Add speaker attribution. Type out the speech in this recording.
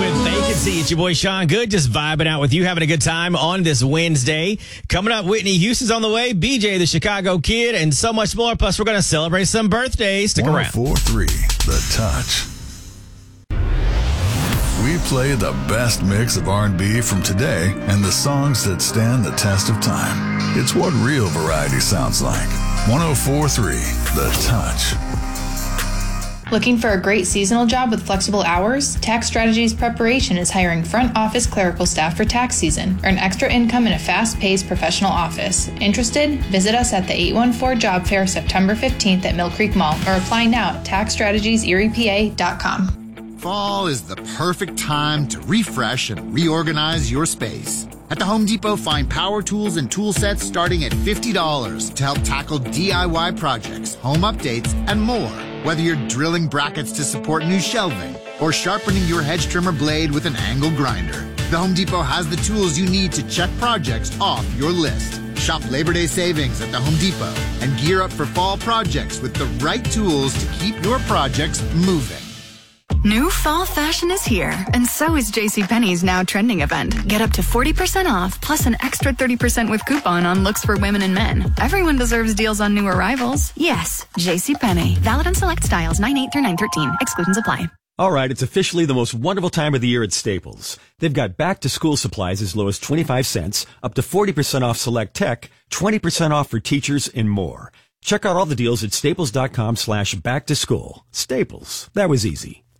Speaker 1: with Vacancy. It's your boy Sean Good, just vibing out with you, having a good time on this Wednesday. Coming up, Whitney Houston's on the way, BJ the Chicago Kid, and so much more. Plus, we're going to celebrate some birthdays. Stick around.
Speaker 2: 104.3 The Touch. We play the best mix of R&B from today and the songs that stand the test of time. It's what real variety sounds like. 104.3 The Touch.
Speaker 3: Looking for a great seasonal job with flexible hours? Tax Strategies Preparation is hiring front office clerical staff for tax season. Earn extra income in a fast-paced professional office. Interested? Visit us at the 814 Job Fair September 15th at Mill Creek Mall or apply now at taxstrategieseeriepa.com.
Speaker 4: Fall is the perfect time to refresh and reorganize your space. At the Home Depot, find power tools and tool sets starting at $50 to help tackle DIY projects, home updates, and more. Whether you're drilling brackets to support new shelving or sharpening your hedge trimmer blade with an angle grinder, the Home Depot has the tools you need to check projects off your list. Shop Labor Day savings at the Home Depot and gear up for fall projects with the right tools to keep your projects moving.
Speaker 5: New fall fashion is here, and so is JCPenney's now trending event. Get up to 40% off, plus an extra 30% with coupon on looks for women and men. Everyone deserves deals on new arrivals. Yes, JCPenney. Valid on select styles 9/8 through 9/13. Exclusions apply.
Speaker 6: All right, it's officially the most wonderful time of the year at Staples. They've got back-to-school supplies as low as 25 cents, up to 40% off select tech, 20% off for teachers, and more. Check out all the deals at staples.com/back-to-school. Staples. That was easy.